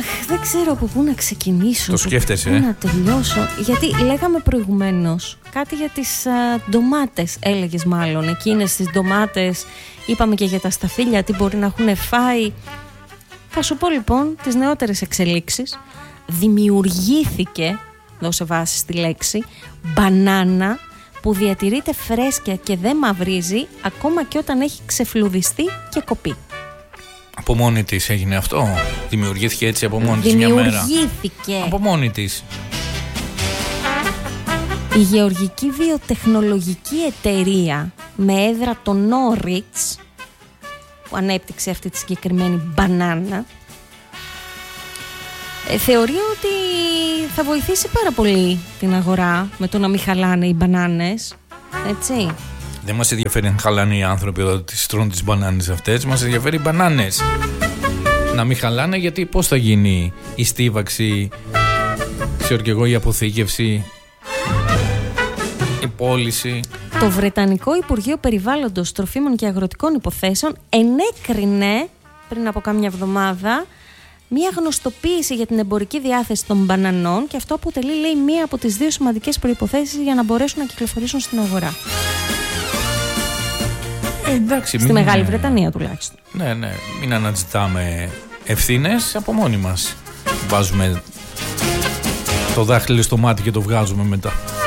Δεν ξέρω από πού να ξεκινήσω. Το σκέφτεσαι, πού να τελειώσω. Γιατί λέγαμε προηγουμένως κάτι για τις ντομάτες. Έλεγες μάλλον εκείνες τις ντομάτες. Είπαμε και για τα σταφύλια, τι μπορεί να έχουν φάει. Θα σου πω λοιπόν τις νεότερες εξελίξεις. Δημιουργήθηκε, δώσε βάση στη λέξη, μπανάνα που διατηρείται φρέσκια και δεν μαυρίζει ακόμα και όταν έχει ξεφλουδιστεί και κοπεί. Από μόνη της έγινε αυτό? Δημιουργήθηκε έτσι από μόνη της μια μέρα? Δημιουργήθηκε. Από μόνη της. Η γεωργική βιοτεχνολογική εταιρεία με έδρα το Norwich, που ανέπτυξε αυτή τη συγκεκριμένη μπανάνα, θεωρεί ότι θα βοηθήσει πάρα πολύ την αγορά με το να μην χαλάνε οι μπανάνες, έτσι. Δεν μας ενδιαφέρει αν χαλάνε οι άνθρωποι εδώ τις τρώνε τις μπανάνες αυτές. Μας ενδιαφέρει οι μπανάνες να μην χαλάνε, γιατί πώς θα γίνει η στίβαξη, ξέρω και εγώ, η αποθήκευση, η πώληση. Το Βρετανικό Υπουργείο Περιβάλλοντος, Τροφίμων και Αγροτικών Υποθέσεων ενέκρινε πριν από κάμια εβδομάδα μία γνωστοποίηση για την εμπορική διάθεση των μπανανών, και αυτό αποτελεί, λέει, μία από τις δύο σημαντικές προϋποθέσεις για να μπορέσουν να κυκλοφορήσουν στην αγορά. Εντάξει, στη Μεγάλη Βρετανία τουλάχιστον. Ναι, μην αναζητάμε ευθύνες από μόνοι μας. Βάζουμε το δάχτυλο στο μάτι και το βγάζουμε μετά.